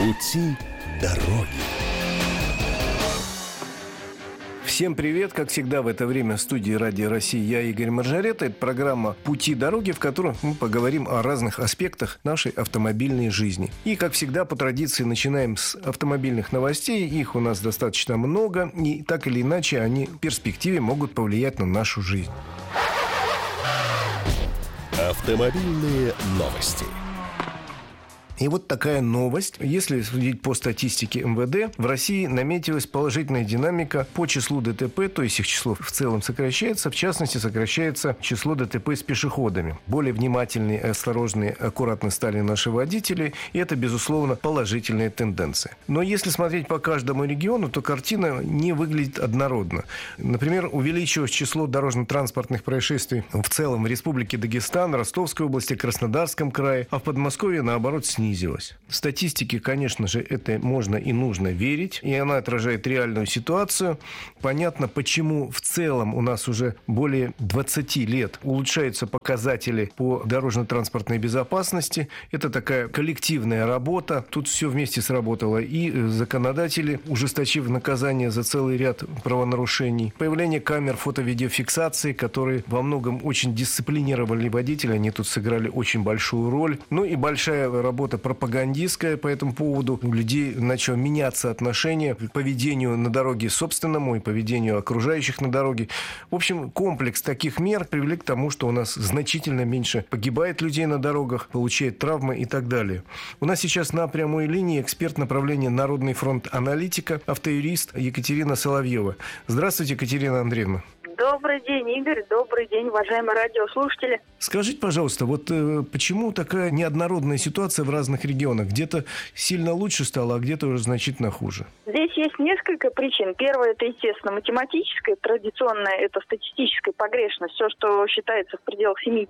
Пути дороги. Всем привет! Как всегда в это время в студии Радио России я, Игорь Маржарета. Это программа «Пути дороги», в которой мы поговорим о разных аспектах нашей автомобильной жизни. И, как всегда, по традиции начинаем с автомобильных новостей. Их у нас достаточно много, и так или иначе они в перспективе могут повлиять на нашу жизнь. Автомобильные новости. И вот такая новость. Если судить по статистике МВД, в России наметилась положительная динамика по числу ДТП, то есть их число в целом сокращается. В частности, сокращается число ДТП с пешеходами. Более внимательные, осторожные, аккуратно стали наши водители. И это, безусловно, положительная тенденция. Но если смотреть по каждому региону, то картина не выглядит однородно. Например, увеличилось число дорожно-транспортных происшествий в целом в Республике Дагестан, Ростовской области, Краснодарском крае, а в Подмосковье, наоборот, снизилось. Статистике, конечно же, это можно и нужно верить, и она отражает реальную ситуацию. Понятно, почему в целом у нас уже более 20 лет улучшаются показатели по дорожно-транспортной безопасности. Это такая коллективная работа. Тут все вместе сработало. И законодатели, ужесточив наказание за целый ряд правонарушений. Появление камер фото-видеофиксации, которые во многом очень дисциплинировали водителей. Они тут сыграли очень большую роль. Ну и большая работа пропагандистская по этому поводу. У людей начало меняться отношение к поведению на дороге собственному и поведению окружающих на дороге. В общем, комплекс таких мер привлек к тому, что у нас значительно меньше погибает людей на дорогах, получает травмы и так далее. У нас сейчас на прямой линии эксперт направления Народный фронт аналитика, автоюрист Екатерина Соловьева. Здравствуйте, Екатерина Андреевна. Добрый день, Игорь. Добрый день, уважаемые радиослушатели. Скажите, пожалуйста, вот почему такая неоднородная ситуация в разных регионах? Где-то сильно лучше стало, а где-то уже значительно хуже. Здесь есть несколько причин. Первое, это, естественно, математическая, традиционная, это статистическая погрешность. Все, что считается в пределах 7-10%,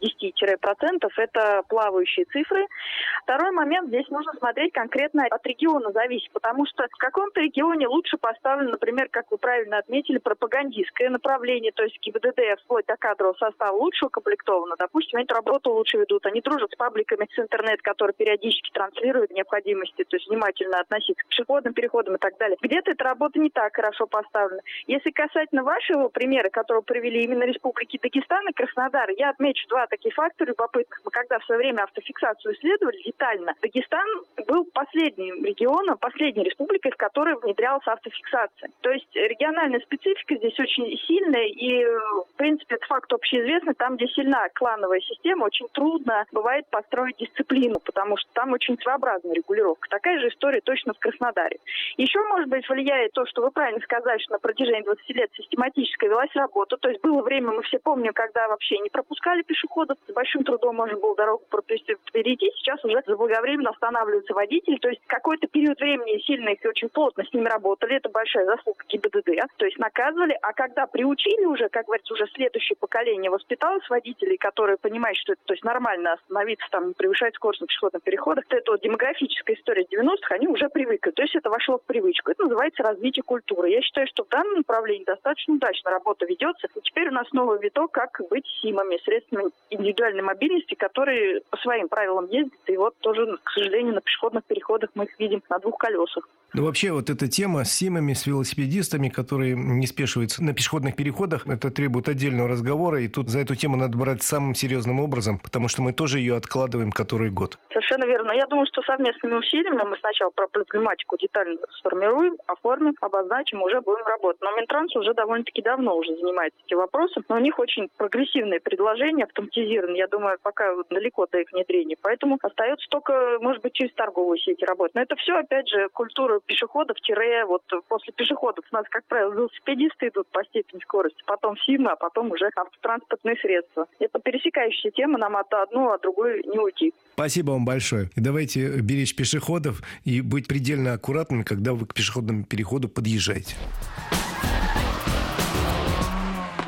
это плавающие цифры. Второй момент, здесь нужно смотреть конкретно от региона зависит, потому что в каком-то регионе лучше поставлено, например, как вы правильно отметили, пропагандистское направление, то есть ГИБДД вплоть до кадрового состава лучше укомплектовано. Допустим, они эту работу лучше ведут. Они дружат с пабликами с интернет, которые периодически транслируют необходимости, то есть внимательно относиться к пешеходным переходам и так далее. Где-то эта работа не так хорошо поставлена. Если касательно вашего примера, который привели именно республики Дагестан и Краснодар, я отмечу два таких фактора любопытных. Мы когда в свое время автофиксацию исследовали детально, Дагестан был последним регионом, последней республикой, в которой внедрялась автофиксация. То есть региональная специфика здесь очень сильная, и, в принципе, это факт общеизвестный. Там, где сильна клановая система, очень трудно бывает построить дисциплину, потому что там очень своеобразная регулировка. Такая же история точно в Краснодаре. Еще, может быть, влияет то, что вы правильно сказали, что на протяжении 20 лет систематически велась работа. То есть было время, мы все помним, когда вообще не пропускали пешеходов, с большим трудом можно было дорогу перейти. Сейчас уже заблаговременно останавливаются водители. То есть какой-то период времени сильно их и очень плотно с ними работали. Это большая заслуга ГИБДД. То есть наказывали. А когда приучили уже, как говорится, уже следующее поколение воспиталось водителей, которые понимают, что это, то есть нормально остановиться, там, не превышать скорость на пешеходных переходах. Это вот демографическая история 90-х, они уже привыкли. То есть это вошло в привычку. Это называется развитие культуры. Я считаю, что в данном направлении достаточно удачно работа ведется. И теперь у нас новый виток, как быть СИМами, средствами индивидуальной мобильности, которые по своим правилам ездят. И вот тоже, к сожалению, на пешеходных переходах мы их видим на двух колесах. Ну, вообще, вот эта тема с СИМами, с велосипедистами, которые не спешиваются на пешеходных переходах, это требует отдельного разговора, и тут за эту тему надо брать самым серьезным образом, потому что мы тоже ее откладываем который год. Совершенно верно. Я думаю, что совместными усилиями мы сначала про проблематику детально сформируем, оформим, обозначим, уже будем работать. Но Минтранс уже довольно-таки давно уже занимается этим вопросом, но у них очень прогрессивные предложения, автоматизированные. Я думаю, пока далеко до их внедрения. Поэтому остается только, может быть, через торговые сети работать. Но это все, опять же, культура пешеходов, вот после пешеходов у нас, как правило, велосипедисты идут по степени скорости, потом СИМы, а потом уже автотранспортные средства. Это пересекающая тема, нам от одной, от другой не уйти. Спасибо вам большое. И давайте беречь пешеходов и быть предельно аккуратными, когда вы к пешеходному переходу подъезжаете.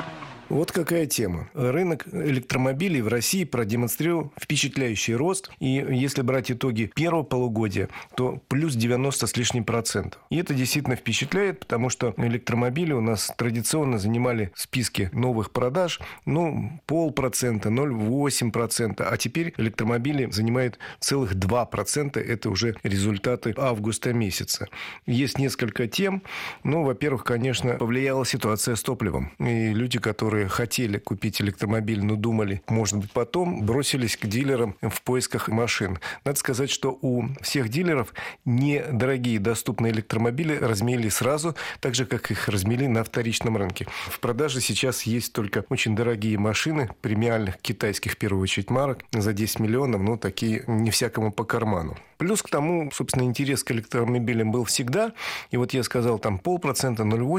Вот какая тема. Рынок электромобилей в России продемонстрировал впечатляющий рост. И если брать итоги первого полугодия, то плюс 90 с лишним процентов. И это действительно впечатляет, потому что электромобили у нас традиционно занимали в списке новых продаж 0,5%, 0,8%. А теперь электромобили занимают целых 2%. Это уже результаты августа месяца. Есть несколько тем. Во-первых, конечно, повлияла ситуация с топливом. И люди, которые хотели купить электромобиль, но думали, может быть, потом, бросились к дилерам в поисках машин. Надо сказать, что у всех дилеров недорогие доступные электромобили размели сразу, так же, как их размели на вторичном рынке. В продаже сейчас есть только очень дорогие машины, премиальных китайских, в первую очередь, марок, за 10 миллионов, такие не всякому по карману. Плюс к тому, собственно, интерес к электромобилям был всегда. И вот я сказал, там 0,5%,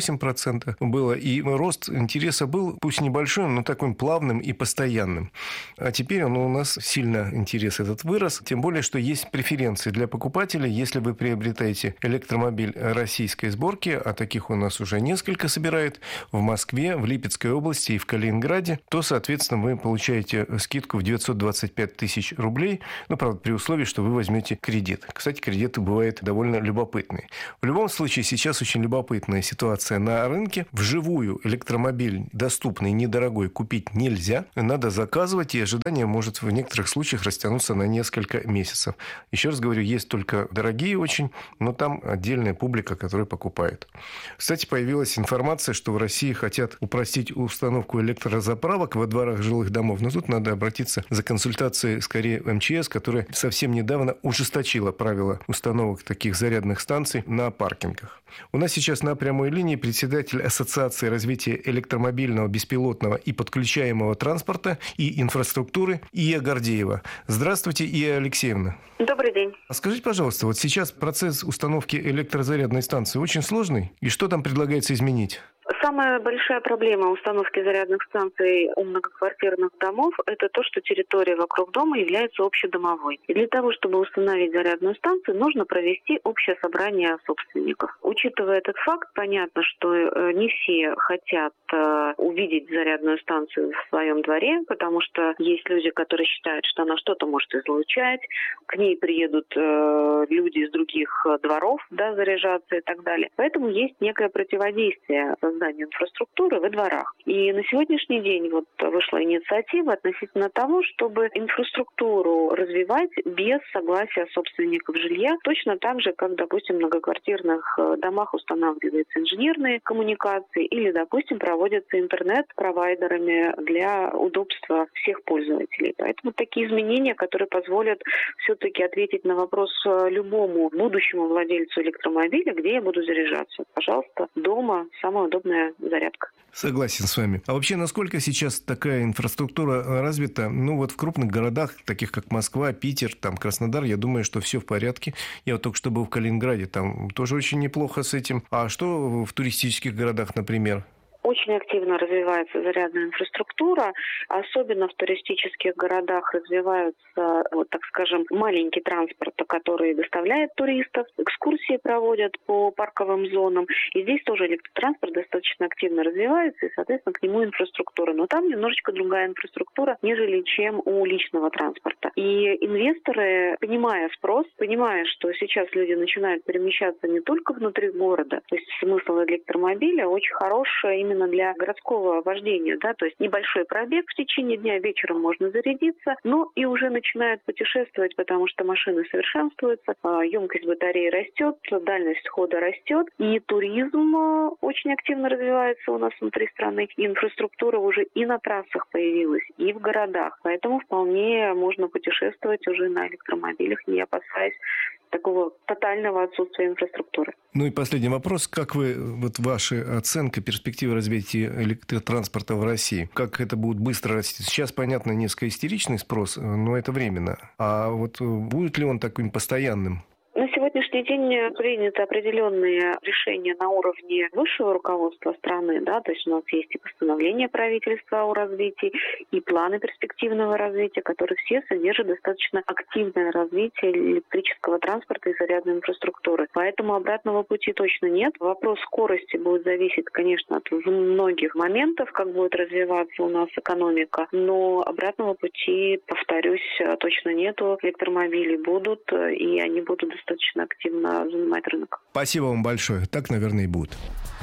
0,8% было. И рост интереса был, пусть небольшой, но таким плавным и постоянным. А теперь у нас сильно интерес этот вырос. Тем более, что есть преференции для покупателей. Если вы приобретаете электромобиль российской сборки, а таких у нас уже несколько собирают, в Москве, в Липецкой области и в Калининграде, то, соответственно, вы получаете скидку в 925 тысяч рублей. Правда, при условии, что вы возьмете кредит. Кстати, кредиты бывают довольно любопытные. В любом случае, сейчас очень любопытная ситуация на рынке. Вживую электромобиль доступный, недорогой купить нельзя. Надо заказывать, и ожидание может в некоторых случаях растянуться на несколько месяцев. Еще раз говорю, есть только дорогие очень, но там отдельная публика, которая покупает. Кстати, появилась информация, что в России хотят упростить установку электрозаправок во дворах жилых домов. Но тут надо обратиться за консультацией скорее в МЧС, которая совсем недавно ужесточила правила установок таких зарядных станций на паркингах. У нас сейчас на прямой линии председатель Ассоциации развития электромобильного, беспилотного и подключаемого транспорта и инфраструктуры Ия Гордеева. Здравствуйте, Ия Алексеевна. Добрый день. Скажите, пожалуйста, вот сейчас процесс установки электрозарядной станции очень сложный, и что там предлагается изменить? Самая большая проблема установки зарядных станций у многоквартирных домов – это то, что территория вокруг дома является общедомовой. И для того, чтобы установить зарядную станцию, нужно провести общее собрание собственников. Учитывая этот факт, понятно, что не все хотят увидеть зарядную станцию в своем дворе, потому что есть люди, которые считают, что она что-то может излучать, к ней приедут люди из других дворов, заряжаться и так далее. Поэтому есть некое противодействие созданию инфраструктуры во дворах. И на сегодняшний день вышла инициатива относительно того, чтобы инфраструктуру развивать без согласия собственников жилья, точно так же, как, допустим, в многоквартирных домах устанавливаются инженерные коммуникации или, допустим, проводятся интернет-провайдерами для удобства всех пользователей. Поэтому такие изменения, которые позволят все-таки ответить на вопрос любому будущему владельцу электромобиля, где я буду заряжаться. Пожалуйста, дома самая удобная зарядка. Согласен с вами. А вообще, насколько сейчас такая инфраструктура развита? В крупных городах, таких как Москва, Питер, Краснодар, я думаю, что все в порядке. Я только что был в Калининграде, там тоже очень неплохо с этим. А что в туристических городах, например? Очень активно развивается зарядная инфраструктура, особенно в туристических городах развиваются, маленький транспорт, который доставляет туристов, экскурсии проводят по парковым зонам. И здесь тоже электротранспорт достаточно активно развивается, и, соответственно, к нему инфраструктура. Но там немножечко другая инфраструктура, нежели чем у личного транспорта. И инвесторы, понимая спрос, понимая, что сейчас люди начинают перемещаться не только внутри города, то есть смысл электромобиля очень хороший именно для городского вождения, то есть небольшой пробег в течение дня, вечером можно зарядиться, но и уже начинают путешествовать, потому что машины совершенствуются, емкость батареи растет, дальность хода растет, и туризм очень активно развивается у нас внутри страны, и инфраструктура уже и на трассах появилась, и в городах, поэтому вполне можно путешествовать уже на электромобилях, не опасаясь такого тотального отсутствия инфраструктуры. И последний вопрос. Как ваша оценка перспективы развития электротранспорта в России? Как это будет быстро расти? Сейчас, понятно, несколько истеричный спрос, но это временно. А будет ли он таким постоянным? На сегодня сегодняшний день приняты определенные решения на уровне высшего руководства страны, да, то есть у нас есть и постановление правительства о развитии, и планы перспективного развития, которые все содержат достаточно активное развитие электрического транспорта и зарядной инфраструктуры. Поэтому обратного пути точно нет. Вопрос скорости будет зависеть, конечно, от многих моментов, как будет развиваться у нас экономика, но обратного пути, повторюсь, точно нету. Электромобили будут, и они будут достаточно активно занимать рынок. Спасибо вам большое. Так, наверное, и будет.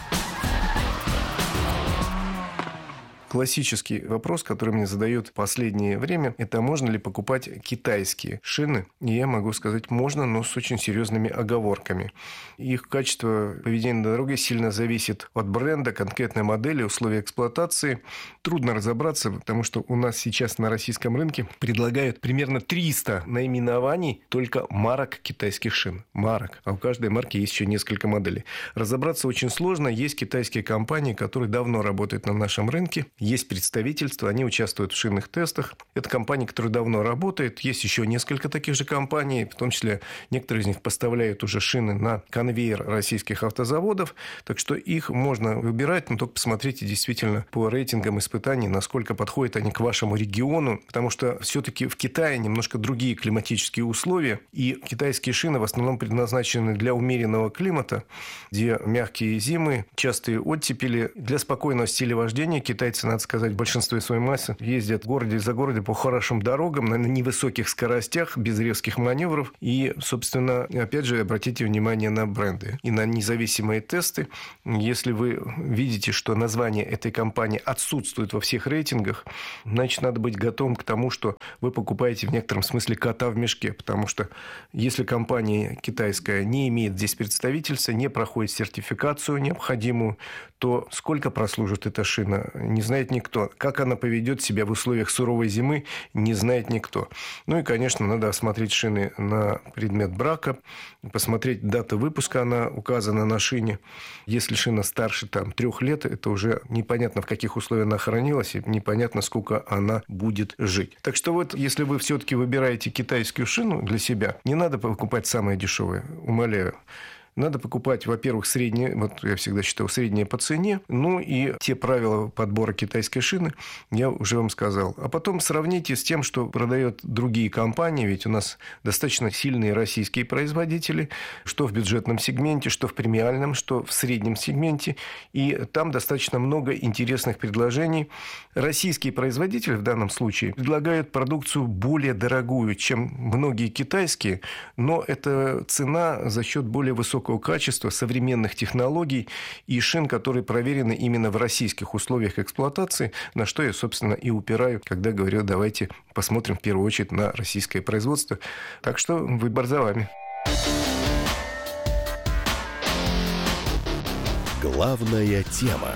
Классический вопрос, который мне задают в последнее время, это можно ли покупать китайские шины? И я могу сказать, можно, но с очень серьезными оговорками. Их качество поведения на дороге сильно зависит от бренда, конкретной модели, условий эксплуатации. Трудно разобраться, потому что у нас сейчас на российском рынке предлагают примерно 300 наименований только марок китайских шин. Марок. А у каждой марки есть еще несколько моделей. Разобраться очень сложно. Есть китайские компании, которые давно работают на нашем рынке. Есть представительства, они участвуют в шинных тестах. Это компания, которая давно работает. Есть еще несколько таких же компаний, в том числе некоторые из них поставляют уже шины на конвейер российских автозаводов. Так что их можно выбирать, но только посмотрите действительно по рейтингам испытаний, насколько подходят они к вашему региону. Потому что все-таки в Китае немножко другие климатические условия. И китайские шины в основном предназначены для умеренного климата, где мягкие зимы, частые оттепели. Для спокойного стиля вождения китайцы, надо сказать, в большинстве своей массы ездят в городе за городом по хорошим дорогам, на невысоких скоростях, без резких маневров. И, собственно, опять же, обратите внимание на бренды и на независимые тесты. Если вы видите, что название этой компании отсутствует во всех рейтингах, значит, надо быть готовым к тому, что вы покупаете в некотором смысле кота в мешке. Потому что если компания китайская не имеет здесь представительства, не проходит сертификацию необходимую, то сколько прослужит эта шина, не знает никто. Как она поведет себя в условиях суровой зимы, не знает никто. Ну и, конечно, надо осмотреть шины на предмет брака, посмотреть дату выпуска, она указана на шине. Если шина старше 3 лет, это уже непонятно, в каких условиях она хранилась, и непонятно, сколько она будет жить. Так что вот, если вы все-таки выбираете китайскую шину для себя, не надо покупать самое дешевое, умоляю. Надо покупать, во-первых, среднее, вот я всегда считал, среднее по цене, ну и те правила подбора китайской шины я уже вам сказал. А потом сравните с тем, что продают другие компании, ведь у нас достаточно сильные российские производители, что в бюджетном сегменте, что в премиальном, что в среднем сегменте, и там достаточно много интересных предложений. Российские производители в данном случае предлагают продукцию более дорогую, чем многие китайские, но это цена за счет более высокого качества, современных технологий и шин, которые проверены именно в российских условиях эксплуатации, на что я, собственно, и упираю, когда говорю, давайте посмотрим в первую очередь на российское производство. Так что выбор за вами. Главная тема.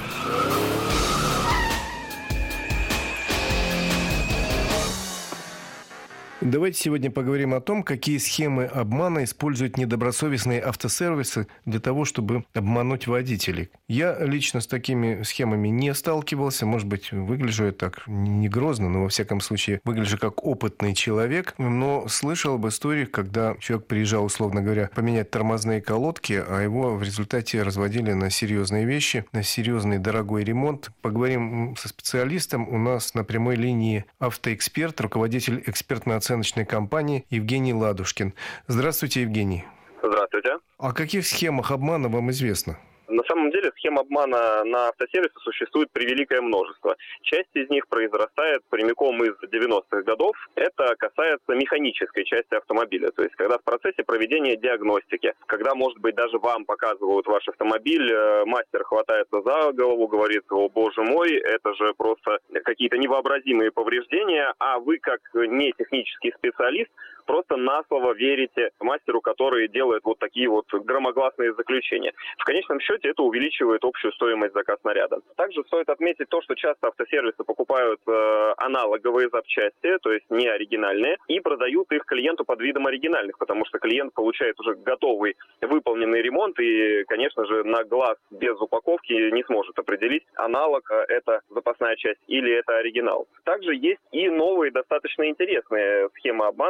Давайте сегодня поговорим о том, какие схемы обмана используют недобросовестные автосервисы для того, чтобы обмануть водителей. Я лично с такими схемами не сталкивался. Может быть, выгляжу я так не грозно, но, во всяком случае, выгляжу как опытный человек. Но слышал об историях, когда человек приезжал, условно говоря, поменять тормозные колодки, а его в результате разводили на серьезные вещи, на серьезный дорогой ремонт. Поговорим со специалистом. У нас на прямой линии автоэксперт, руководитель экспертно-оценочной компании Евгений Ладушкин. Здравствуйте, Евгений. Здравствуйте. О каких схемах обмана вам известно? На самом деле схем обмана на автосервисе существует превеликое множество. Часть из них произрастает прямиком из 90-х годов. Это касается механической части автомобиля. То есть, когда в процессе проведения диагностики, когда, может быть, даже вам показывают ваш автомобиль, мастер хватается за голову, говорит: о боже мой, это же просто какие-то невообразимые повреждения, а вы, как не технический специалист, просто на слово верите мастеру, который делает вот такие вот громогласные заключения. В конечном счете это увеличивает общую стоимость заказа снаряда. Также стоит отметить то, что часто автосервисы покупают аналоговые запчасти, то есть не оригинальные, и продают их клиенту под видом оригинальных, потому что клиент получает уже готовый выполненный ремонт и, конечно же, на глаз без упаковки не сможет определить, аналог это запасная часть или это оригинал. Также есть и новые достаточно интересные схемы обмана, с которыми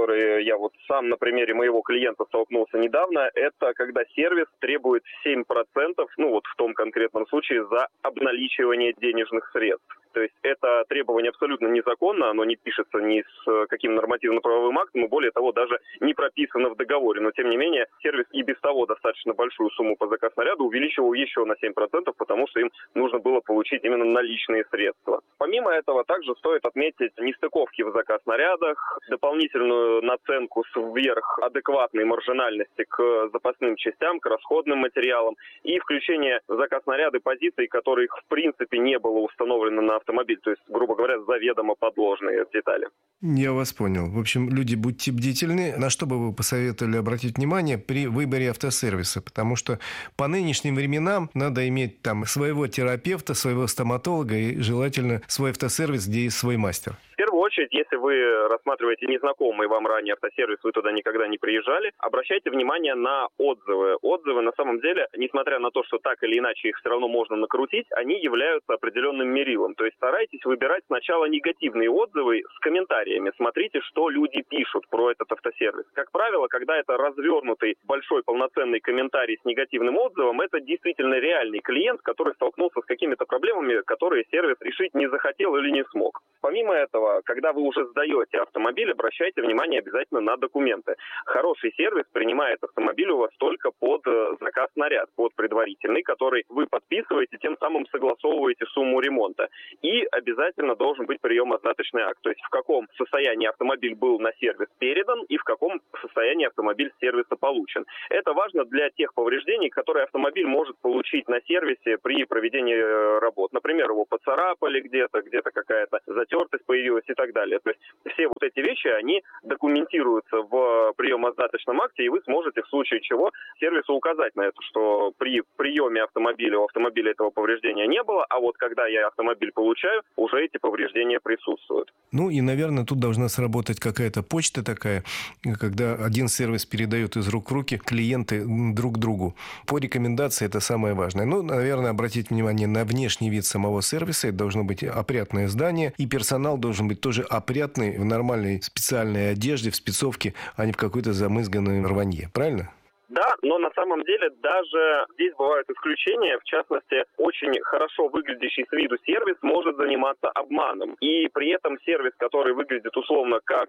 которые я вот сам на примере моего клиента столкнулся недавно, это когда сервис требует 7%, ну вот в том конкретном случае, за обналичивание денежных средств. То есть это требование абсолютно незаконно, оно не пишется ни с каким нормативно-правовым актом, и более того, даже не прописано в договоре. Но тем не менее, сервис и без того достаточно большую сумму по заказнаряду увеличивал еще на 7%, потому что им нужно было получить именно наличные средства. Помимо этого, также стоит отметить нестыковки в заказнарядах, дополнительную наценку сверх адекватной маржинальности к запасным частям, к расходным материалам и включение в заказнаряды позиций, которых в принципе не было установлено на автомобиль, то есть, грубо говоря, заведомо подложные детали. Я вас понял. В общем, люди, будьте бдительны. На что бы вы посоветовали обратить внимание при выборе автосервиса? Потому что по нынешним временам надо иметь там своего терапевта, своего стоматолога и желательно свой автосервис, где есть свой мастер. В первую очередь, если вы рассматриваете незнакомый вам ранее автосервис, вы туда никогда не приезжали, обращайте внимание на отзывы. Отзывы, на самом деле, несмотря на то, что так или иначе их все равно можно накрутить, они являются определенным мерилом. То есть старайтесь выбирать сначала негативные отзывы с комментариями. Смотрите, что люди пишут про этот автосервис. Как правило, когда это развернутый большой полноценный комментарий с негативным отзывом, это действительно реальный клиент, который столкнулся с какими-то проблемами, которые сервис решить не захотел или не смог. Помимо этого, когда вы уже сдаете автомобиль, обращайте внимание обязательно на документы. Хороший сервис принимает автомобиль у вас только под заказ-наряд, под предварительный, который вы подписываете, тем самым согласовываете сумму ремонта. И обязательно должен быть приемо-сдаточный акт, то есть в каком состоянии автомобиль был на сервис передан и в каком состоянии автомобиль с сервиса получен. Это важно для тех повреждений, которые автомобиль может получить на сервисе при проведении работ. Например, его поцарапали где-то какая-то затертость появилась и так далее. То есть все вот эти вещи, они документируются в приемо-сдаточном акте, и вы сможете в случае чего сервису указать на это, что при приеме автомобиля у автомобиля этого повреждения не было, а вот когда я автомобиль получаю, уже эти повреждения присутствуют. Ну и, наверное, тут должна сработать какая-то почта такая, когда один сервис передает из рук в руки клиенты друг другу. По рекомендации это самое важное. Ну, наверное, обратить внимание на внешний вид самого сервиса. Это должно быть опрятное здание, и персонал должен быть тоже опрятный, в нормальной специальной одежде, в спецовке, а не в какой-то замызганной рванье. Правильно? Да, но на самом деле даже здесь бывают исключения. В частности, очень хорошо выглядящий с виду сервис может заниматься обманом. И при этом сервис, который выглядит условно как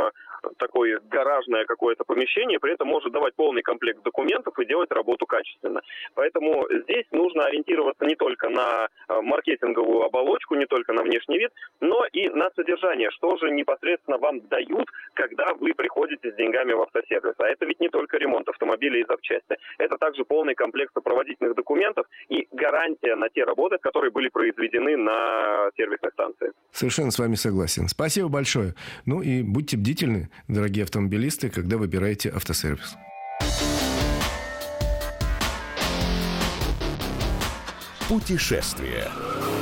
такое гаражное какое-то помещение, при этом может давать полный комплект документов и делать работу качественно. Поэтому здесь нужно ориентироваться не только на маркетинговую оболочку, не только на внешний вид, но и на содержание. Что же непосредственно вам дают, когда вы приходите с деньгами в автосервис. А это ведь не только ремонт автомобиля и запчасти. Это также полный комплект сопроводительных документов и гарантия на те работы, которые были произведены на сервисной станции. Совершенно с вами согласен. Спасибо большое. Ну и будьте бдительны, дорогие автомобилисты, когда выбираете автосервис. Путешествие.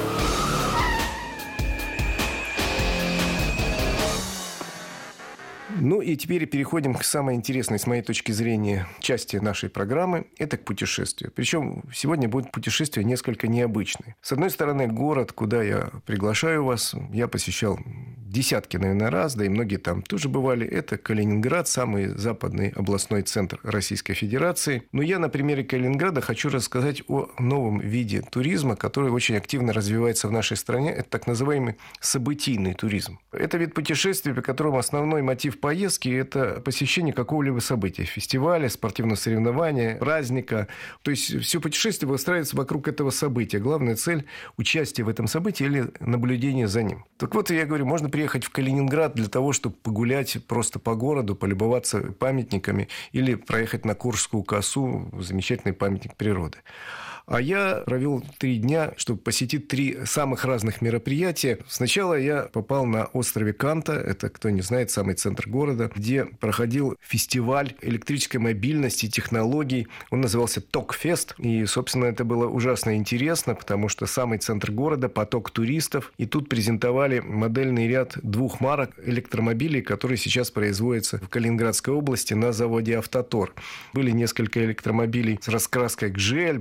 Ну и теперь переходим к самой интересной, с моей точки зрения, части нашей программы. Это к путешествию. Причем сегодня будет путешествие несколько необычное. С одной стороны, город, куда я приглашаю вас, я посещал десятки, наверное, раз, да и многие там тоже бывали. Это Калининград, самый западный областной центр Российской Федерации. Но я на примере Калининграда хочу рассказать о новом виде туризма, который очень активно развивается в нашей стране. Это так называемый событийный туризм. Это вид путешествия, при котором основной мотив поездки – это посещение какого-либо события, фестиваля, спортивного соревнования, праздника. То есть все путешествие выстраивается вокруг этого события. Главная цель – участие в этом событии или наблюдение за ним. Так вот, я говорю, можно приехать в Калининград для того, чтобы погулять просто по городу, полюбоваться памятниками или проехать на Куршскую косу, замечательный памятник природы. А я провел 3 дня, чтобы посетить 3 самых разных мероприятия. Сначала я попал на острове Канта, это, кто не знает, самый центр города, где проходил фестиваль электрической мобильности и технологий. Он назывался Токфест. И, собственно, это было ужасно интересно, потому что самый центр города, поток туристов. И тут презентовали модельный ряд 2 марок электромобилей, которые сейчас производятся в Калининградской области на заводе «Автотор». Были несколько электромобилей с раскраской «Гжель», «Божья корова»,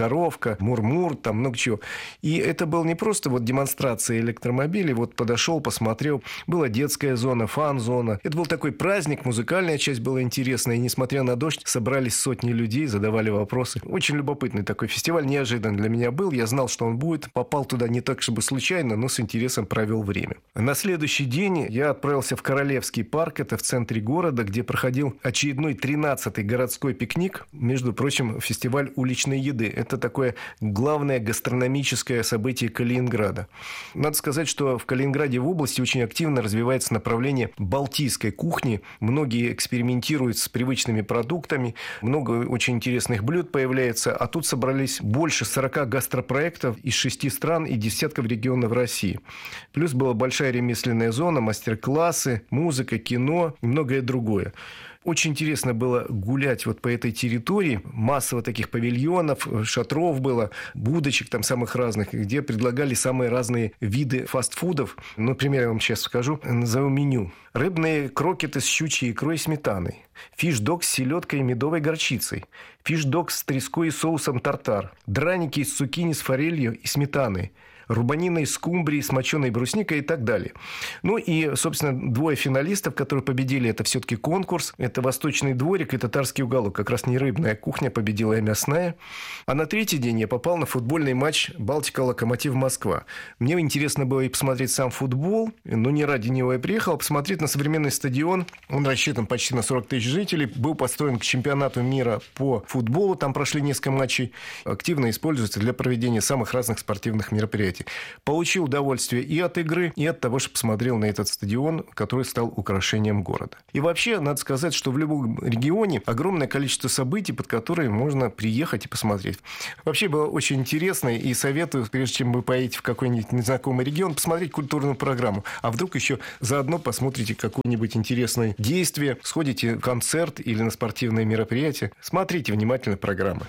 сноровка, мурмур, там много чего. И это был не просто вот демонстрация электромобилей. Вот подошел, посмотрел. Была детская зона, фан-зона. Это был такой праздник, музыкальная часть была интересная. И несмотря на дождь, собрались сотни людей, задавали вопросы. Очень любопытный такой фестиваль, неожиданно для меня был. Я знал, что он будет. Попал туда не так, чтобы случайно, но с интересом провел время. На следующий день я отправился в Королевский парк. Это в центре города, где проходил очередной 13-й городской пикник. Между прочим, фестиваль уличной еды. Это такое главное гастрономическое событие Калининграда. Надо сказать, что в Калининграде в области очень активно развивается направление балтийской кухни. Многие экспериментируют с привычными продуктами. Много очень интересных блюд появляется. А тут собрались больше 40 гастропроектов из 6 стран и десятков регионов России. Плюс была большая ремесленная зона, мастер-классы, музыка, кино и многое другое. Очень интересно было гулять вот по этой территории. Массово таких павильонов, шатров было, будочек там самых разных, где предлагали самые разные виды фастфудов. Например, я вам сейчас скажу, назову меню. Рыбные крокеты с щучьей икрой и сметаной. Фиш-дог с селедкой и медовой горчицей. Фиш-дог с треской и соусом тартар. Драники из цукини с форелью и сметаной. Рубанина из скумбрии с моченой брусникой и так далее. Ну и, собственно, 2 финалистов, которые победили, это все-таки конкурс. Это «Восточный дворик» и «Татарский уголок». Как раз не рыбная кухня победила, а мясная. А на 3-й день я попал на футбольный матч «Балтика-Локомотив Москва». Мне интересно было и посмотреть сам футбол, но не ради него я приехал, а посмотреть на современный стадион. Он рассчитан почти на 40 тысяч жителей. Был построен к чемпионату мира по футболу. Там прошли несколько матчей. Активно используется для проведения самых разных спортивных мероприятий. Получил удовольствие и от игры, и от того, что посмотрел на этот стадион, который стал украшением города. И вообще, надо сказать, что в любом регионе огромное количество событий, под которые можно приехать и посмотреть. Вообще было очень интересно, и советую, прежде чем вы поедете в какой-нибудь незнакомый регион, посмотреть культурную программу. А вдруг еще заодно посмотрите какое-нибудь интересное действие, сходите в концерт или на спортивное мероприятие. Смотрите внимательно программы.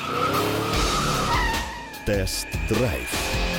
Тест-драйв.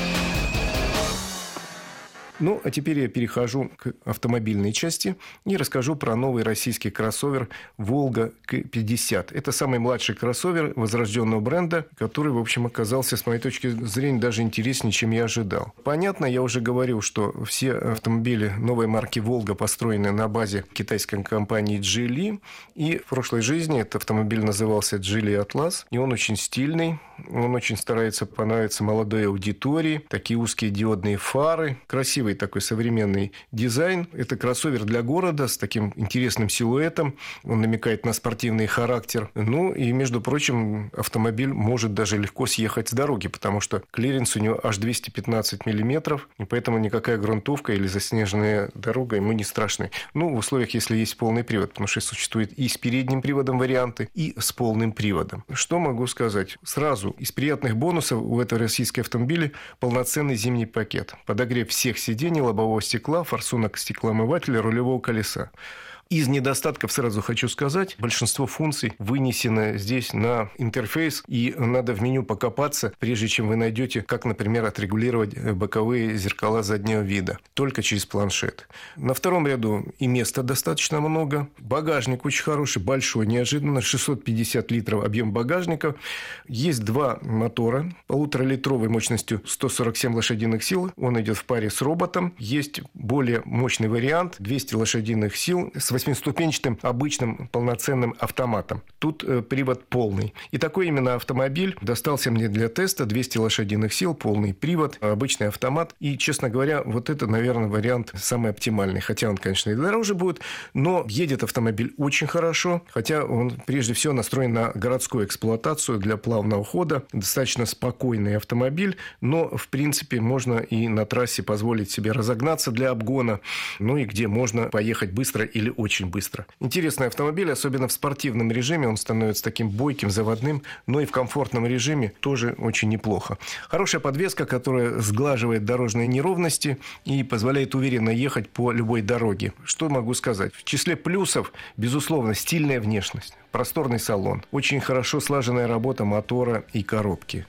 Ну, а теперь я перехожу к автомобильной части и расскажу про новый российский кроссовер «Волга К50». Это самый младший кроссовер возрожденного бренда, который, в общем, оказался, с моей точки зрения, даже интереснее, чем я ожидал. Понятно, я уже говорил, что все автомобили новой марки «Волга» построены на базе китайской компании Geely. И в прошлой жизни этот автомобиль назывался Geely Atlas. И он очень стильный, он очень старается понравиться молодой аудитории. Такие узкие диодные фары, красивый такой современный дизайн. Это кроссовер для города с таким интересным силуэтом. Он намекает на спортивный характер. Ну, и, между прочим, автомобиль может даже легко съехать с дороги, потому что клиренс у него аж 215 миллиметров, и поэтому никакая грунтовка или заснеженная дорога ему не страшны. Ну, в условиях, если есть полный привод, потому что существует и с передним приводом варианты, и с полным приводом. Что могу сказать? Сразу из приятных бонусов у этого российского автомобиля полноценный зимний пакет. Подогрев всех сидений, лобового стекла, форсунок стеклоомывателя, рулевого колеса. Из недостатков сразу хочу сказать, большинство функций вынесено здесь на интерфейс, и надо в меню покопаться, прежде чем вы найдете, как, например, отрегулировать боковые зеркала заднего вида. Только через планшет. На втором ряду и места достаточно много. Багажник очень хороший, большой, неожиданно. 650 литров объем багажника. Есть 2 мотора, 1,5-литровой мощностью 147 лошадиных сил. Он идет в паре с роботом. Есть более мощный вариант, 200 лошадиных сил с 8-ступенчатым обычным полноценным автоматом. Тут привод полный. И такой именно автомобиль достался мне для теста. 200 лошадиных сил, полный привод, обычный автомат. И, честно говоря, вот это, наверное, вариант самый оптимальный. Хотя он, конечно, и дороже будет, но едет автомобиль очень хорошо. Хотя он, прежде всего, настроен на городскую эксплуатацию для плавного хода. Достаточно спокойный автомобиль, но, в принципе, можно и на трассе позволить себе разогнаться для обгона. Ну и где можно поехать быстро или очень быстро. Интересный автомобиль, особенно в спортивном режиме. Он становится таким бойким, заводным, но и в комфортном режиме тоже очень неплохо. Хорошая подвеска, которая сглаживает дорожные неровности и позволяет уверенно ехать по любой дороге. Что могу сказать? В числе плюсов, безусловно, стильная внешность, просторный салон, очень хорошо слаженная работа мотора и коробки.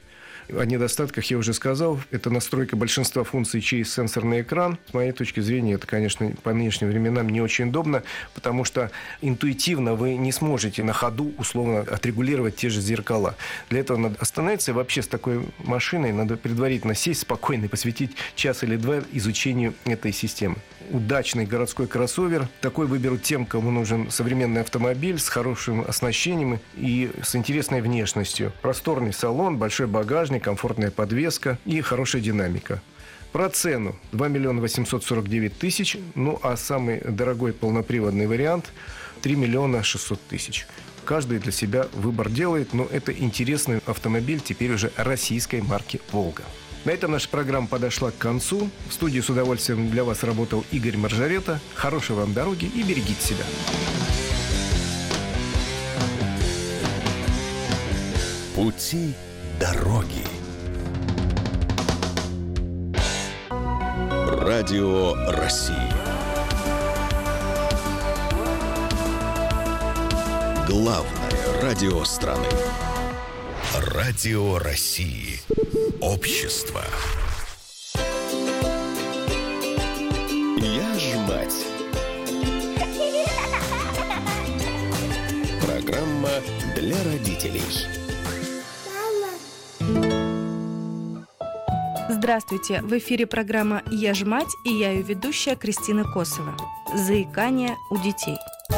О недостатках я уже сказал. Это настройка большинства функций через сенсорный экран. С моей точки зрения, это, конечно, по нынешним временам не очень удобно, потому что интуитивно вы не сможете на ходу условно отрегулировать те же зеркала. Для этого надо остановиться. И вообще с такой машиной надо предварительно сесть спокойно и посвятить час или два изучению этой системы. Удачный городской кроссовер. Такой выберут тем, кому нужен современный автомобиль с хорошим оснащением и с интересной внешностью. Просторный салон, большой багажник, комфортная подвеска и хорошая динамика. Про цену. 2 миллиона 849 тысяч. Ну, а самый дорогой полноприводный вариант – 3 миллиона 600 тысяч. Каждый для себя выбор делает, но это интересный автомобиль теперь уже российской марки «Волга». На этом наша программа подошла к концу. В студии с удовольствием для вас работал Игорь Маржарета. Хорошей вам дороги и берегите себя. Пути дороги. Радио России. Главное радио страны. Радио России. Общество. Я ж мать. Программа для родителей. Здравствуйте! В эфире программа «Я ж мать» и я ее ведущая Кристина Косова. Заикание у детей.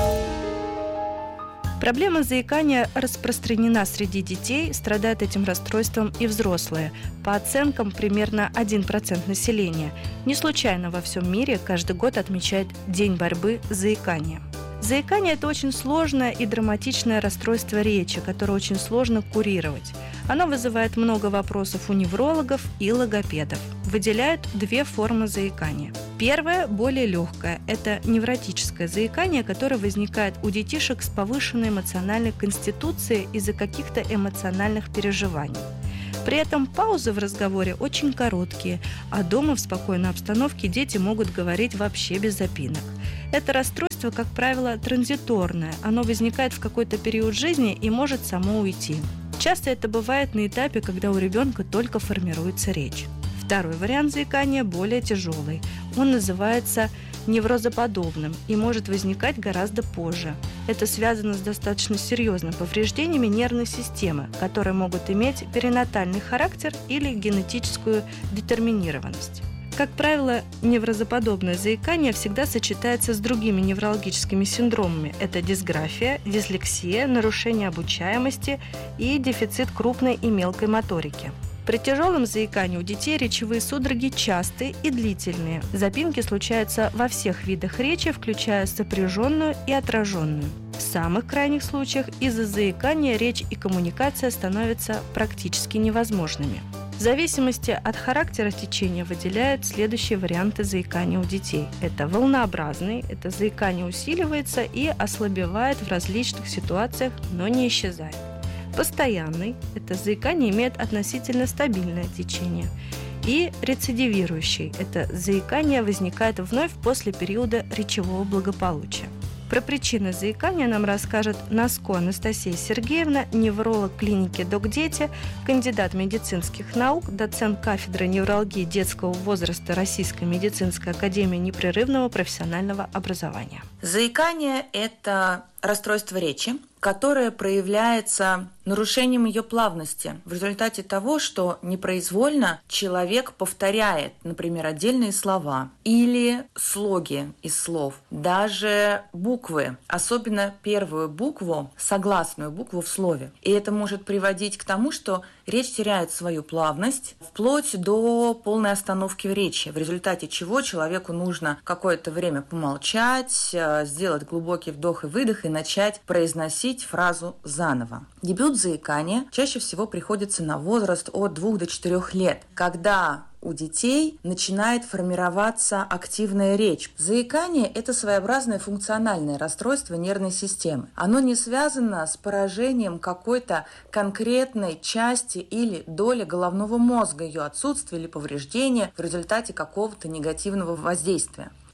Проблема заикания распространена среди детей, страдают этим расстройством и взрослые. По оценкам, примерно 1% населения. Не случайно во всем мире каждый год отмечают День борьбы с заиканием. Заикание – это очень сложное и драматичное расстройство речи, которое очень сложно курировать. Оно вызывает много вопросов у неврологов и логопедов. Выделяют две формы заикания. Первая, более легкая, это невротическое заикание, которое возникает у детишек с повышенной эмоциональной конституцией из-за каких-то эмоциональных переживаний. При этом паузы в разговоре очень короткие, а дома в спокойной обстановке дети могут говорить вообще без запинок. Это расстройство, как правило, транзиторное. Оно возникает в какой-то период жизни и может само уйти. Часто это бывает на этапе, когда у ребенка только формируется речь. Второй вариант заикания более тяжелый. Он называется неврозоподобным и может возникать гораздо позже. Это связано с достаточно серьезными повреждениями нервной системы, которые могут иметь перинатальный характер или генетическую детерминированность. Как правило, неврозоподобное заикание всегда сочетается с другими неврологическими синдромами. Это дисграфия, дислексия, нарушение обучаемости и дефицит крупной и мелкой моторики. При тяжелом заикании у детей речевые судороги частые и длительные. Запинки случаются во всех видах речи, включая сопряженную и отраженную. В самых крайних случаях из-за заикания речь и коммуникация становятся практически невозможными. В зависимости от характера течения выделяют следующие варианты заикания у детей. Это волнообразный, это заикание усиливается и ослабевает в различных ситуациях, но не исчезает. Постоянный – это заикание имеет относительно стабильное течение. И рецидивирующий – это заикание возникает вновь после периода речевого благополучия. Про причины заикания нам расскажет Носко Анастасия Сергеевна, невролог клиники «Док-Дети», кандидат медицинских наук, доцент кафедры неврологии детского возраста Российской медицинской академии непрерывного профессионального образования. Заикание – это расстройство речи, которое проявляется нарушением ее плавности в результате того, что непроизвольно человек повторяет, например, отдельные слова или слоги из слов, даже буквы, особенно первую букву, согласную букву в слове. И это может приводить к тому, что речь теряет свою плавность вплоть до полной остановки в речи, в результате чего человеку нужно какое-то время помолчать, сделать глубокий вдох и выдох и начать произносить фразу заново. Дебют заикания чаще всего приходится на возраст от 2 до 4 лет, когда у детей начинает формироваться активная речь. Заикание – это своеобразное функциональное расстройство нервной системы. Оно не связано с поражением какой-то конкретной части или доли головного мозга, ее отсутствие или повреждение в результате какого-то негативного воздействия.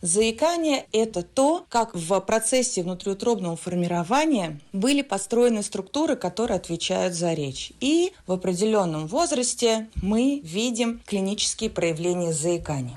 Заикание – это то, как в процессе внутриутробного формирования были построены структуры, которые отвечают за речь. И в определенном возрасте мы видим клинические проявления заикания.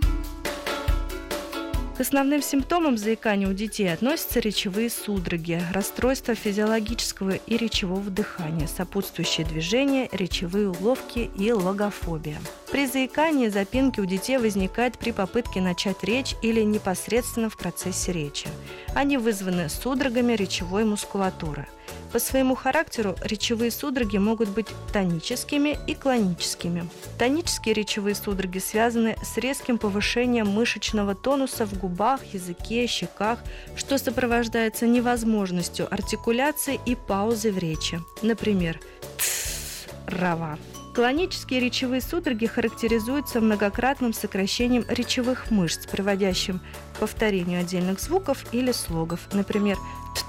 К основным симптомам заикания у детей относятся речевые судороги, расстройства физиологического и речевого дыхания, сопутствующие движения, речевые уловки и логофобия. При заикании запинки у детей возникают при попытке начать речь или непосредственно в процессе речи. Они вызваны судорогами речевой мускулатуры. По своему характеру речевые судороги могут быть тоническими и клоническими. Тонические речевые судороги связаны с резким повышением мышечного тонуса в губах, языке, щеках, что сопровождается невозможностью артикуляции и паузы в речи. Например, «тс-рава». Клонические речевые судороги характеризуются многократным сокращением речевых мышц, приводящим к повторению отдельных звуков или слогов. Например,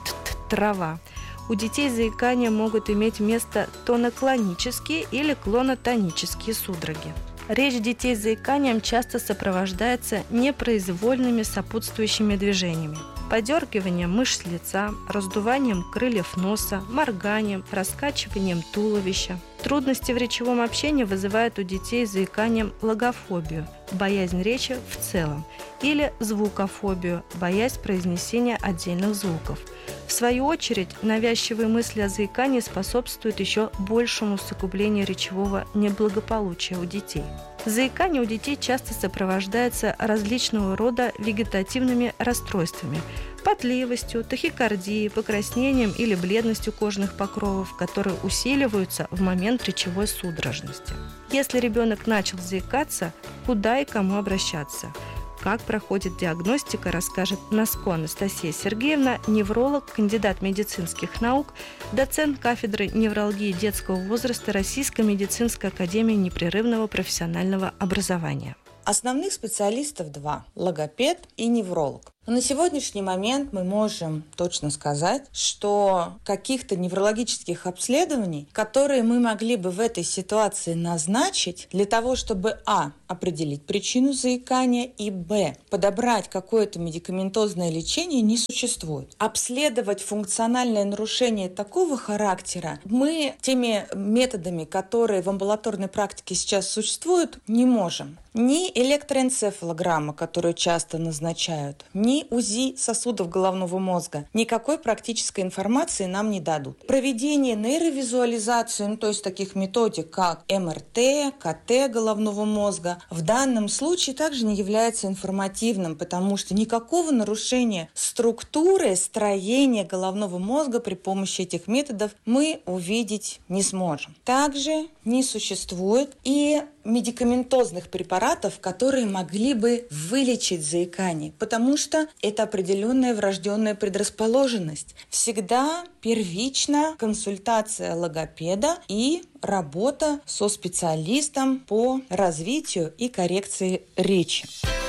«трава». У детей заикания могут иметь место тоноклонические или клонотонические судороги. Речь детей с заиканием часто сопровождается непроизвольными сопутствующими движениями. Подергиванием мышц лица, раздуванием крыльев носа, морганием, раскачиванием туловища. Трудности в речевом общении вызывают у детей с заиканием логофобию, боязнь речи в целом, или звукофобию, боязнь произнесения отдельных звуков. В свою очередь, навязчивые мысли о заикании способствуют еще большему усугублению речевого неблагополучия у детей. Заикание у детей часто сопровождается различного рода вегетативными расстройствами – потливостью, тахикардией, покраснением или бледностью кожных покровов, которые усиливаются в момент речевой судорожности. Если ребенок начал заикаться, куда и кому обращаться? Как проходит диагностика, расскажет Носко Анастасия Сергеевна, невролог, кандидат медицинских наук, доцент кафедры неврологии детского возраста Российской медицинской академии непрерывного профессионального образования. Основных специалистов два – логопед и невролог. Но на сегодняшний момент мы можем точно сказать, что каких-то неврологических обследований, которые мы могли бы в этой ситуации назначить для того, чтобы определить причину заикания и подобрать какое-то медикаментозное лечение, не существует. Обследовать функциональное нарушение такого характера мы теми методами, которые в амбулаторной практике сейчас существуют, не можем. Ни электроэнцефалограмма, которую часто назначают, ни УЗИ сосудов головного мозга никакой практической информации нам не дадут. Проведение нейровизуализации, то есть таких методик, как МРТ, КТ головного мозга, в данном случае также не является информативным, потому что никакого нарушения структуры, строения головного мозга при помощи этих методов мы увидеть не сможем. Также не существует и медикаментозных препаратов, которые могли бы вылечить заикание, потому что это определенная врожденная предрасположенность. Всегда первична консультация логопеда и работа со специалистом по развитию и коррекции речи.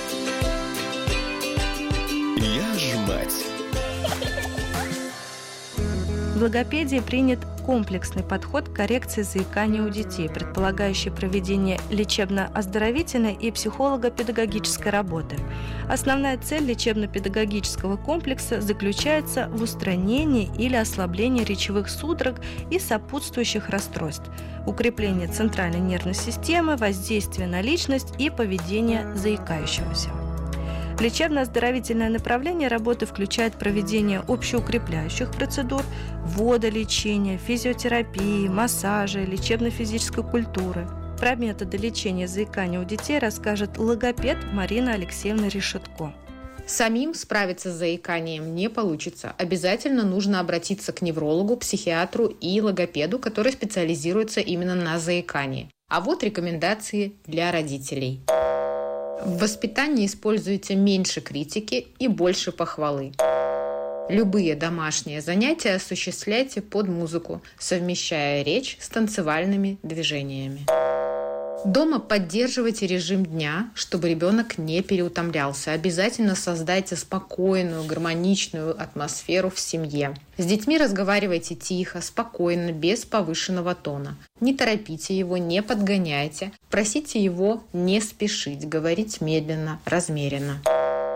Я ж мать. В логопедии принят комплексный подход к коррекции заикания у детей, предполагающий проведение лечебно-оздоровительной и психолого-педагогической работы. Основная цель лечебно-педагогического комплекса заключается в устранении или ослаблении речевых судорог и сопутствующих расстройств, укреплении центральной нервной системы, воздействия на личность и поведение заикающегося. Лечебно-оздоровительное направление работы включает проведение общеукрепляющих процедур, водолечения, физиотерапии, массажа, лечебно-физической культуры. Про методы лечения заикания у детей расскажет логопед Марина Алексеевна Решетко. Самим справиться с заиканием не получится. Обязательно нужно обратиться к неврологу, психиатру и логопеду, который специализируется именно на заикании. А вот рекомендации для родителей. В воспитании используйте меньше критики и больше похвалы. Любые домашние занятия осуществляйте под музыку, совмещая речь с танцевальными движениями. Дома поддерживайте режим дня, чтобы ребенок не переутомлялся. Обязательно создайте спокойную, гармоничную атмосферу в семье. С детьми разговаривайте тихо, спокойно, без повышенного тона. Не торопите его, не подгоняйте. Просите его не спешить, говорить медленно, размеренно.